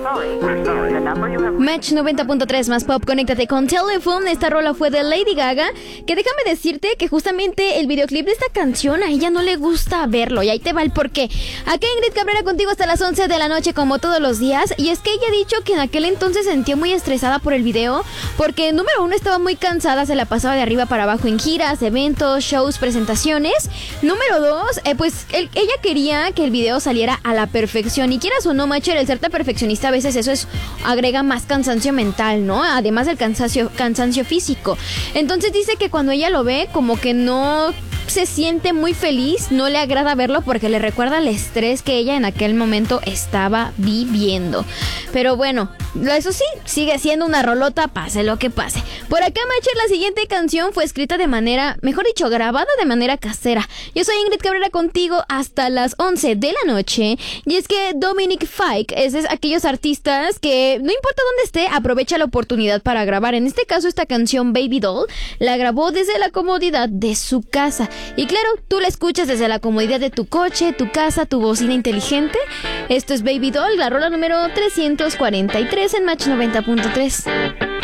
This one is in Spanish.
Match 90.3 más pop, conéctate con Telephone. Esta rola fue de Lady Gaga, que déjame decirte que justamente el videoclip de esta canción a ella no le gusta verlo, y ahí te va el porqué. Acá Ingrid Cabrera contigo hasta las 11 de la noche como todos los días, y es que ella ha dicho que en aquel entonces se sentía muy estresada por el video, porque número uno estaba muy cansada, se la pasaba de arriba para abajo en giras, eventos, shows, presentaciones. Número dos, ella quería que el video saliera a la perfección, y quieras o no, Macher, el serte perfeccionista a veces eso agrega más cansancio mental, ¿no? Además del cansancio físico. Entonces dice que cuando ella lo ve, como que no se siente muy feliz, no le agrada verlo porque le recuerda el estrés que ella en aquel momento estaba viviendo. Pero bueno, eso sí, sigue siendo una rolota, pase lo que pase. Por acá, Macher, la siguiente canción fue escrita de manera, mejor dicho, grabada de manera casera. Yo soy Ingrid Cabrera contigo hasta las 11 de la noche. Y es que Dominic Fike es de aquellos artistas que no importa dónde esté, aprovecha la oportunidad para grabar. En este caso, esta canción Baby Doll la grabó desde la comodidad de su casa. Y claro, tú la escuchas desde la comodidad de tu coche, tu casa, tu bocina inteligente. Esto es Baby Doll, la rola número 343 en Match 90.3.